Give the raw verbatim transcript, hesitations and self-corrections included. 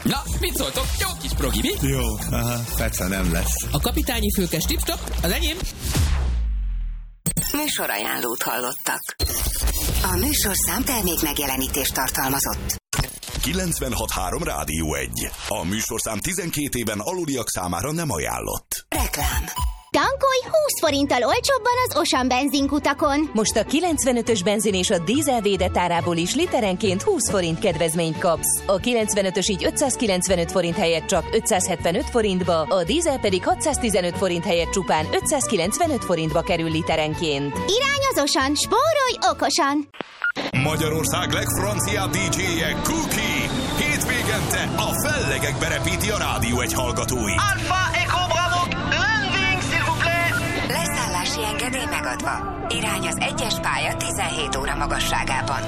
Na, mit szóltok? Jó kis progi, mi? Jó, aha, persze nem lesz. A kapitányi fülkes tipstop, az enyém. Műsorajánlót hallottak. A műsorszám termék megjelenítést tartalmazott. kilencvenhat három Rádió egy. A műsorszám tizenkét éven aluliak számára nem ajánlott. Reklám. Tankolj húsz forinttal olcsóbban az Ocean benzinkutakon. Most a kilencvenötös benzin és a dízel védetárából is literenként húsz forint kedvezményt kapsz. A kilencvenötös így ötszázkilencvenöt forint helyett csak ötszázhetvenöt forintba, a dízel pedig hatszáztizenöt forint helyett csupán ötszázkilencvenöt forintba kerül literenként. Irány az Ocean, spórolj okosan! Magyarország legfranciább dé dzséje Cookie. Hétvégente a fellegekbe repíti a Rádió egy hallgatói. Alpha Echo Bravo, landing, s'il vous plaît! Leszállási engedély megadva. Irány az egyes pálya tizenhét óra magasságában.